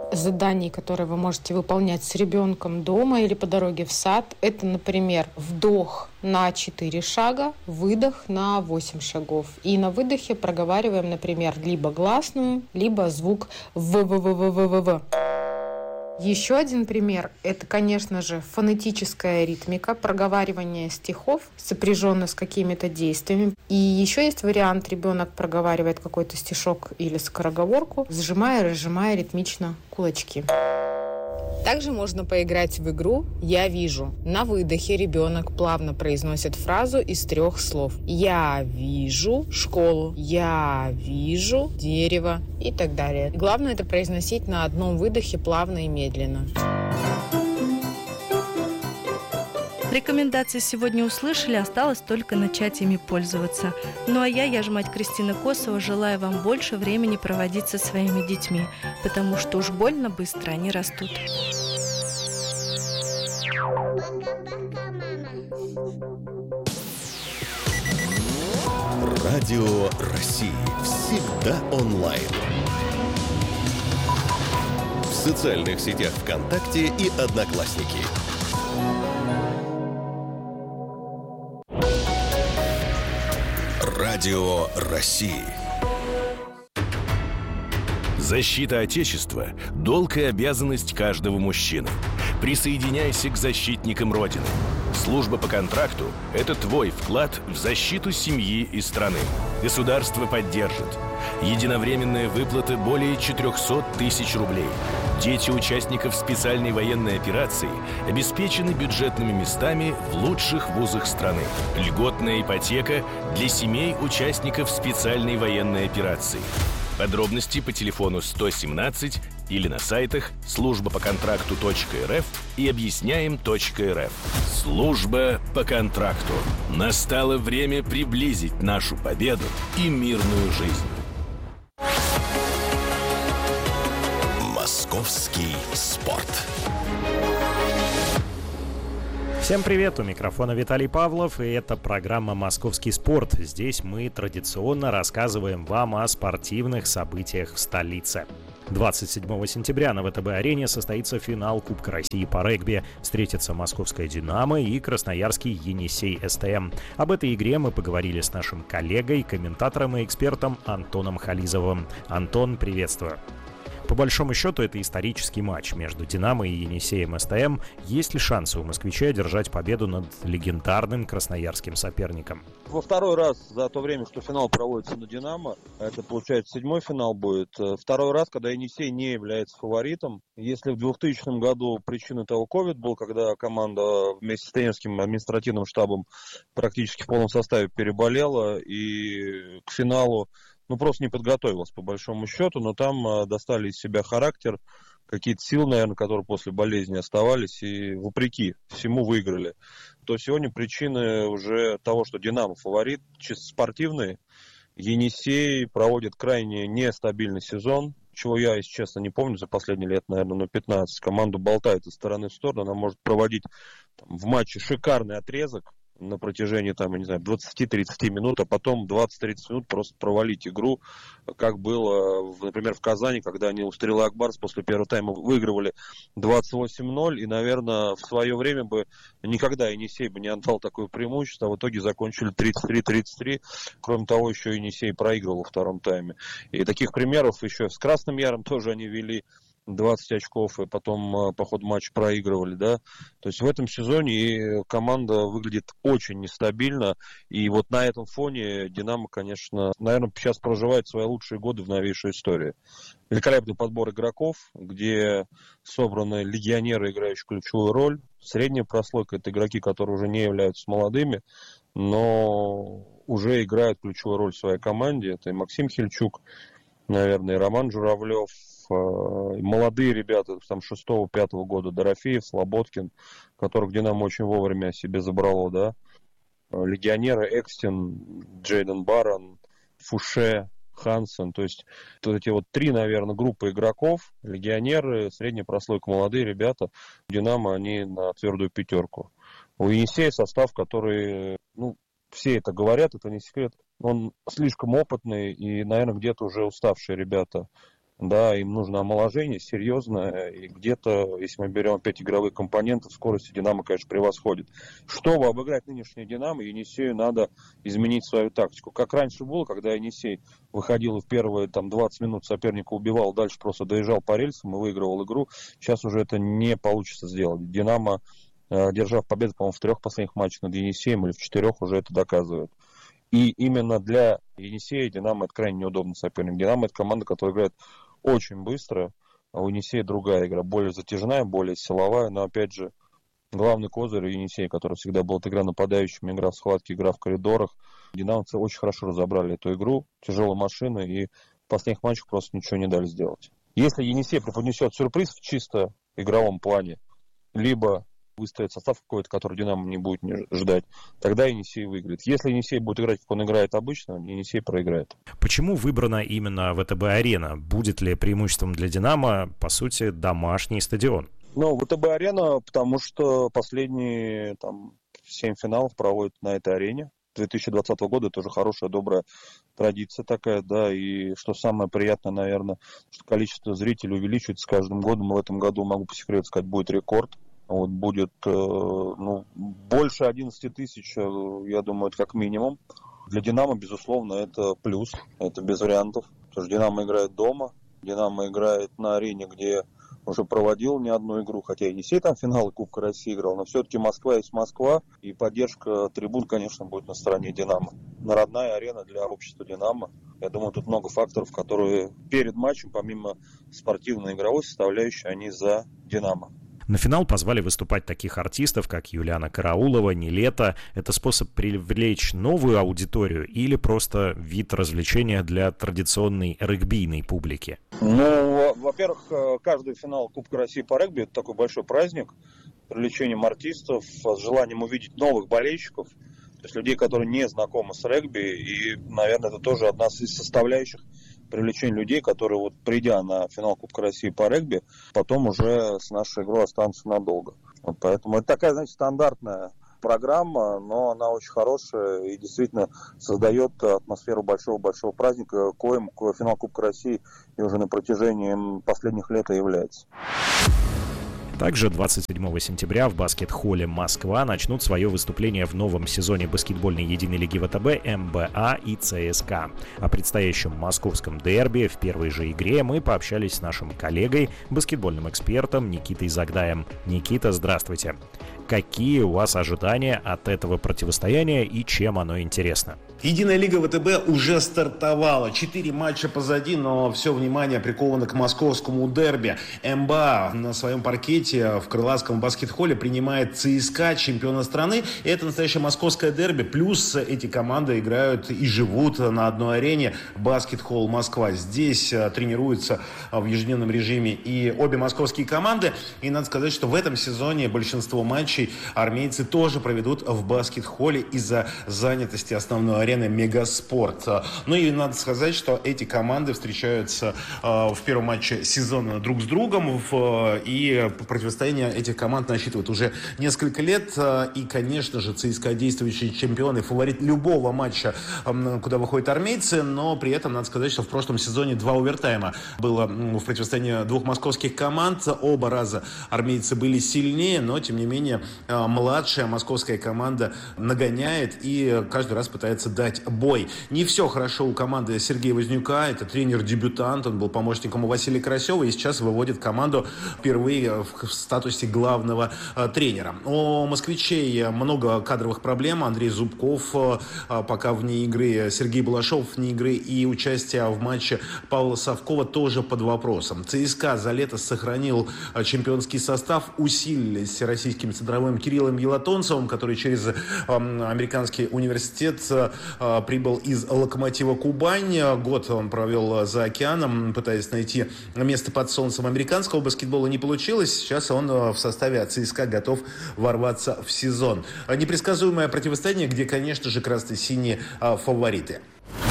заданий, которые вы можете выполнять с ребенком дома или по дороге в сад. Это, например, вдох на 4 шага, выдох на 8 шагов. И на выдохе проговариваем, например, либо гласную, либо звук в. Еще один пример – это, конечно же, фонетическая ритмика, проговаривание стихов, сопряженно с какими-то действиями. И еще есть вариант, ребенок проговаривает какой-то стишок или скороговорку, сжимая и разжимая ритмично кулачки. Также можно поиграть в игру «Я вижу». На выдохе ребенок плавно произносит фразу из 3 слов. «Я вижу школу», «Я вижу дерево» и так далее. Главное это произносить на одном выдохе плавно и медленно. Рекомендации сегодня услышали, осталось только начать ими пользоваться. Ну а я же мать Кристина Косова, желаю вам больше времени проводить со своими детьми, потому что уж больно быстро они растут. Радио России. Всегда онлайн. В социальных сетях ВКонтакте и Одноклассники. Радио России. Защита Отечества – долг и обязанность каждого мужчины. Присоединяйся к защитникам Родины. Служба по контракту – это твой вклад в защиту семьи и страны. Государство поддержит. Единовременная выплата более 400 тысяч рублей. Дети участников специальной военной операции обеспечены бюджетными местами в лучших вузах страны. Льготная ипотека для семей участников специальной военной операции. Подробности по телефону 117 или на сайтах службапоконтракту.рф и объясняем.рф. Служба по контракту. Настало время приблизить нашу победу и мирную жизнь. Московский спорт. Всем привет, у микрофона Виталий Павлов, и это программа «Московский спорт». Здесь мы традиционно рассказываем вам о спортивных событиях в столице. 27 сентября на ВТБ-арене состоится финал Кубка России по регби. Встретятся московская «Динамо» и красноярский «Енисей СТМ». Об этой игре мы поговорили с нашим коллегой, комментатором и экспертом Антоном Хализовым. Антон, приветствую. По большому счету, это исторический матч между «Динамо» и «Енисеем СТМ». Есть ли шансы у москвичей одержать победу над легендарным красноярским соперником? Во второй раз за то время, что финал проводится на «Динамо», это, получается, 7-й финал будет, второй раз, когда «Енисей» не является фаворитом. Если в 2000 году причиной того ковид был, когда команда вместе с тренерским административным штабом практически в полном составе переболела, и к финалу просто не подготовилась, по большому счету, но там достали из себя характер, какие-то силы, наверное, которые после болезни оставались, и вопреки всему выиграли. То сегодня причины уже того, что «Динамо» фаворит, чисто спортивные. «Енисей» проводит крайне нестабильный сезон, чего я, если честно, не помню за последние лет, наверное, 15. Команду болтает из стороны в сторону, она может проводить в матче шикарный отрезок на протяжении, 20-30 минут, а потом 20-30 минут просто провалить игру, как было, например, в Казани, когда они у «Стрелы Ак-Барс» после первого тайма выигрывали 28-0, и, наверное, в свое время бы никогда «Енисей» бы не отдал такое преимущество, а в итоге закончили 33-33. Кроме того, еще «Енисей» проигрывал во втором тайме. И таких примеров еще с Красным Яром тоже они вели 20 очков, и потом по ходу матча проигрывали, да. То есть в этом сезоне команда выглядит очень нестабильно, и вот на этом фоне «Динамо», конечно, наверное, сейчас проживает свои лучшие годы в новейшей истории. Великолепный подбор игроков, где собраны легионеры, играющие ключевую роль. Средняя прослойка – это игроки, которые уже не являются молодыми, но уже играют ключевую роль в своей команде. Это и Максим Хильчук, наверное, и Роман Журавлев, молодые ребята, 6-5 года, Дорофеев, Слободкин, которых «Динамо» очень вовремя себе забрало, да. Легионеры Экстин, Джейден Барон, Фуше, Хансен. То есть вот эти вот 3, наверное, группы игроков, легионеры, средняя прослойка, молодые ребята. «Динамо» они на твердую 5. У «Енисея» состав, который, все это говорят, это не секрет, он слишком опытный и, наверное, где-то уже уставшие ребята. Да, им нужно омоложение серьезное, и где-то, если мы берем 5 игровых компонентов, скорость «Динамо», конечно, превосходит. Чтобы обыграть нынешний «Динамо», Енисею надо изменить свою тактику. Как раньше было, когда Енисей выходил и в первые 20 минут соперника убивал, дальше просто доезжал по рельсам и выигрывал игру. Сейчас уже это не получится сделать. «Динамо», держав победу, по-моему, в 3 последних матчах над Енисеем или в 4, уже это доказывает. И именно для Енисея «Динамо» это крайне неудобный соперник. «Динамо» это команда, которая играет очень быстро, а у Енисея другая игра, более затяжная, более силовая, но опять же, главный козырь у Енисея, который всегда был, это игра нападающим, игра в схватке, игра в коридорах. Динамовцы очень хорошо разобрали эту игру, тяжелая машина, и в последних матчах просто ничего не дали сделать. Если Енисей преподнесет сюрприз в чисто игровом плане, либо выставит состав какой-то, который «Динамо» не будет ждать, тогда Енисей выиграет. Если Енисей будет играть, как он играет обычно, Енисей проиграет. Почему выбрана именно ВТБ-арена? Будет ли преимуществом для «Динамо», по сути, домашний стадион? ВТБ-арена, потому что последние 7 финалов проводят на этой арене. 2020 года это уже хорошая, добрая традиция такая, да, и что самое приятное, наверное, что количество зрителей увеличивается с каждым годом. В этом году, могу по секрету сказать, будет рекорд. Будет больше 11 тысяч, я думаю, это как минимум. Для «Динамо», безусловно, это плюс, это без вариантов. Потому что «Динамо» играет дома, «Динамо» играет на арене, где уже проводил не одну игру, хотя Енисей там финалы Кубка России играл, но все-таки Москва есть Москва, и поддержка трибун, конечно, будет на стороне «Динамо». Народная арена для общества «Динамо». Я думаю, тут много факторов, которые перед матчем, помимо спортивной игровой составляющей, они за «Динамо». На финал позвали выступать таких артистов, как Юлиана Караулова, Нилетто. Это способ привлечь новую аудиторию или просто вид развлечения для традиционной регбийной публики? Во-первых, каждый финал Кубка России по регби – это такой большой праздник с привлечением артистов, с желанием увидеть новых болельщиков, то есть людей, которые не знакомы с регби. И, наверное, это тоже одна из составляющих привлечение людей, которые, придя на финал Кубка России по регби, потом уже с нашей игрой останутся надолго. Поэтому это такая, стандартная программа, но она очень хорошая и действительно создает атмосферу большого-большого праздника, коим финал Кубка России и уже на протяжении последних лет и является. Также 27 сентября в баскет-холле «Москва» начнут свое выступление в новом сезоне баскетбольной единой лиги ВТБ МБА и ЦСКА. О предстоящем московском дерби в первой же игре мы пообщались с нашим коллегой, баскетбольным экспертом Никитой Загдаем. Никита, здравствуйте. Какие у вас ожидания от этого противостояния и чем оно интересно? Единая лига ВТБ уже стартовала. 4 матча позади, но все внимание приковано к московскому дерби. МБА на своем паркете в Крылатском баскет-холле принимает ЦСКА, чемпиона страны. И это настоящее московское дерби. Плюс эти команды играют и живут на одной арене. Баскет-холл Москва. Здесь тренируются в ежедневном режиме и обе московские команды. И надо сказать, что в этом сезоне большинство матчей армейцы тоже проведут в баскет-холле из-за занятости основной арены Мегаспорт. Ну и надо сказать, что эти команды встречаются в первом матче сезона друг с другом, и противостояние этих команд насчитывает уже несколько лет. И, конечно же, ЦСКА действующий чемпион и фаворит любого матча, куда выходят армейцы, но при этом надо сказать, что в прошлом сезоне 2 овертайма было в противостоянии двух московских команд. Оба раза армейцы были сильнее, но, тем не менее, младшая московская команда нагоняет и каждый раз пытается дать бой. Не все хорошо у команды Сергея Вознюка. Это тренер-дебютант. Он был помощником у Василия Карасева и сейчас выводит команду впервые в статусе главного тренера. У москвичей много кадровых проблем. Андрей Зубков пока вне игры, Сергей Балашов вне игры, и участие в матче Павла Совкова тоже под вопросом. ЦСКА за лето сохранил чемпионский состав, усилились российским центровым Кириллом Елатонцевым, который через американский университет прибыл из «Локомотива Кубань». Год он провел за океаном, пытаясь найти место под солнцем американского баскетбола. Не получилось. Сейчас он в составе ЦСКА готов ворваться в сезон. Непредсказуемое противостояние, где, конечно же, красно-синие фавориты.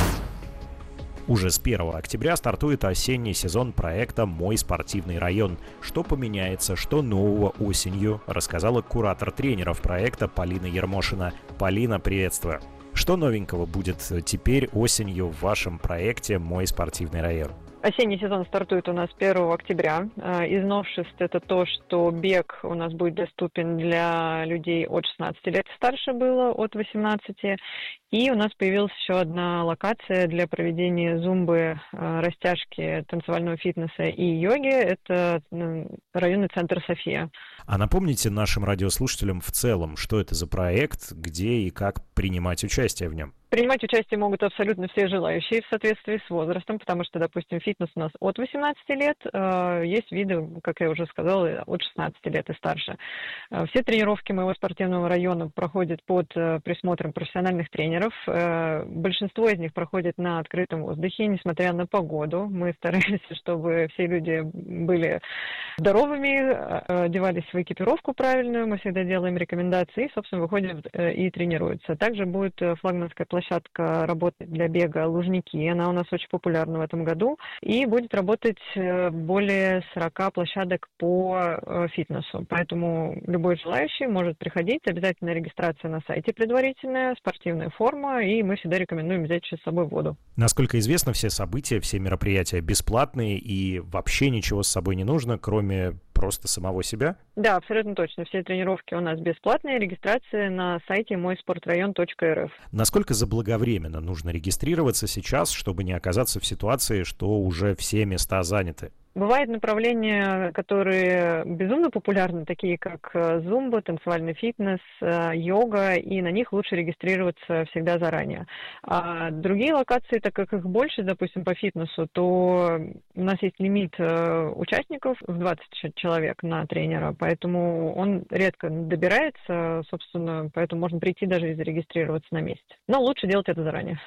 Уже с 1 октября стартует осенний сезон проекта «Мой спортивный район». Что поменяется, что нового осенью, рассказала куратор тренеров проекта Полина Ермошина. Полина, приветствую. Что новенького будет теперь осенью в вашем проекте «Мой спортивный район»? Осенний сезон стартует у нас 1 октября. Из новшеств это то, что бег у нас будет доступен для людей от 16 лет, старше было от 18. И у нас появилась еще одна локация для проведения зумбы, растяжки, танцевального фитнеса и йоги. Это районный центр «София». А напомните нашим радиослушателям в целом, что это за проект, где и как принимать участие в нем? Принимать участие могут абсолютно все желающие в соответствии с возрастом, потому что, допустим, фитнес у нас от 18 лет, есть виды, как я уже сказала, от 16 лет и старше. Все тренировки моего спортивного района проходят под присмотром профессиональных тренеров. Большинство из них проходит на открытом воздухе, несмотря на погоду. Мы стараемся, чтобы все люди были здоровыми, одевались в экипировку правильную, мы всегда делаем рекомендации и, собственно, выходят и тренируются. Также будет флагманская площадка работать для бега «Лужники». Она у нас очень популярна в этом году. И будет работать более 40 площадок по фитнесу. Поэтому любой желающий может приходить. Обязательно регистрация на сайте предварительная, спортивная форма. И мы всегда рекомендуем взять с собой воду. Насколько известно, все события, все мероприятия бесплатные и вообще ничего с собой не нужно, кроме просто самого себя? Да, абсолютно точно. Все тренировки у нас бесплатные. Регистрация на сайте мойспортрайон.рф. Насколько заблаговременно нужно регистрироваться сейчас, чтобы не оказаться в ситуации, что уже все места заняты? Бывают направления, которые безумно популярны, такие как зумба, танцевальный фитнес, йога, и на них лучше регистрироваться всегда заранее. А другие локации, так как их больше, допустим, по фитнесу, то у нас есть лимит участников в 20 человек на тренера, поэтому он редко добирается, собственно, поэтому можно прийти даже и зарегистрироваться на месте. Но лучше делать это заранее.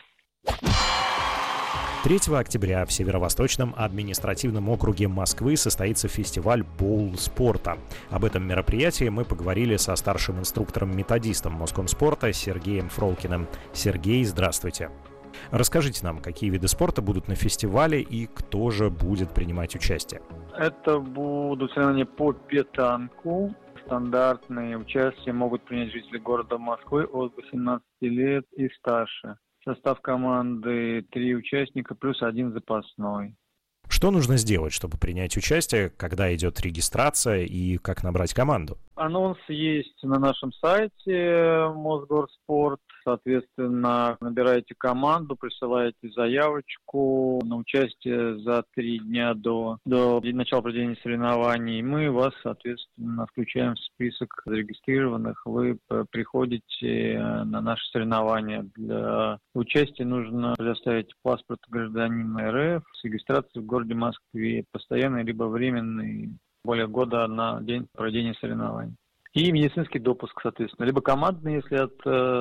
3 октября в Северо-Восточном административном округе Москвы состоится фестиваль «Боул спорта». Об этом мероприятии мы поговорили со старшим инструктором-методистом Москомспорта Сергеем Фролкиным. Сергей, здравствуйте. Расскажите нам, какие виды спорта будут на фестивале и кто же будет принимать участие? Это будут соревнования по петанку. Стандартные участия могут принять жители города Москвы от 18 лет и старше. Состав команды 3 участника плюс 1 запасной. Что нужно сделать, чтобы принять участие, когда идет регистрация и как набрать команду? Анонс есть на нашем сайте Мосгорспорт. Соответственно, набираете команду, присылаете заявочку на участие за 3 дня до начала проведения соревнований. Мы вас, соответственно, включаем в список зарегистрированных. Вы приходите на наши соревнования. Для участия нужно предоставить паспорт гражданина РФ с регистрацией в городе Москве, постоянный либо временный, более года на день проведения соревнований. И медицинский допуск, соответственно. Либо командный, если от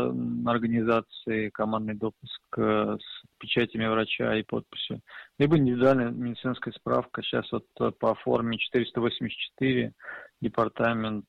организации, командный допуск с печатями врача и подписью. Либо индивидуальная медицинская справка. Сейчас вот по форме 484 департамент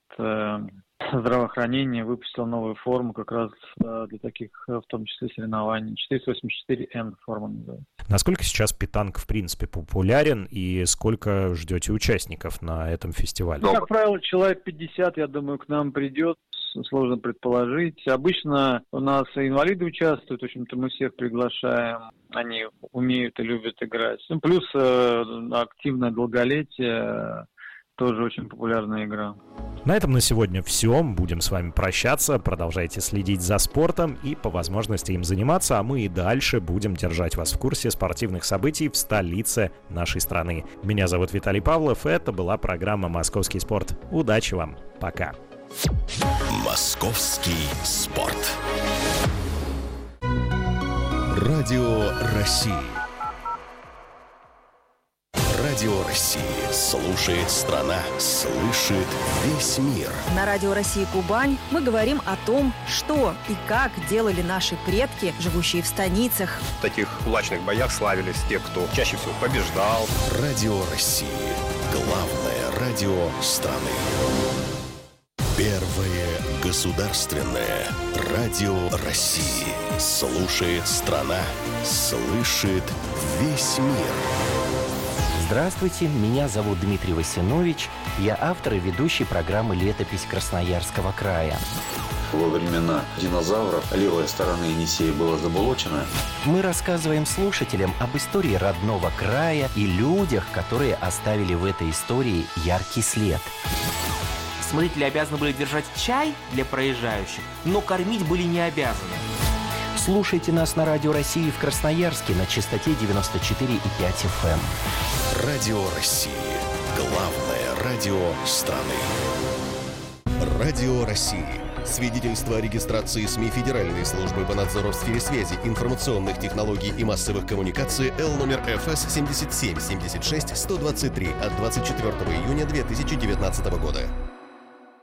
здравоохранения выпустил новую форму как раз для таких, в том числе, соревнований. 484Н форма называется. Насколько сейчас петанг, в принципе, популярен и сколько ждете участников на этом фестивале? Ну, как правило, человек 50, я думаю, к нам придет. Сложно предположить. Обычно у нас инвалиды участвуют, в общем-то, мы всех приглашаем. Они умеют и любят играть. Ну, плюс активное долголетие. Тоже очень популярная игра. На этом на сегодня все. Будем с вами прощаться. Продолжайте следить за спортом и по возможности им заниматься, а мы и дальше будем держать вас в курсе спортивных событий в столице нашей страны. Меня зовут Виталий Павлов. Это была программа «Московский спорт». Удачи вам. Пока. Московский спорт. Радио России. Радио России. Слушает страна, слышит весь мир. На Радио России Кубань мы говорим о том, что и как делали наши предки, живущие в станицах. В таких кулачных боях славились те, кто чаще всего побеждал. Радио России. Главное радио страны. Первое государственное радио России. Слушает страна, слышит весь мир. Здравствуйте, меня зовут Дмитрий Васинович. Я автор и ведущий программы «Летопись Красноярского края». во времена динозавров левая сторона Енисея была заболочена. Мы рассказываем слушателям об истории родного края и людях, которые оставили в этой истории яркий след. Смотрители обязаны были держать чай для проезжающих, но кормить были не обязаны. Слушайте нас на Радио России в Красноярске на частоте 94,5 FM. Радио России. Главное радио страны. Радио России. Свидетельство о регистрации СМИ Федеральной службы по надзору в сфере связи, информационных технологий и массовых коммуникаций Л номер ФС 77 76 123 от 24 июня 2019 года.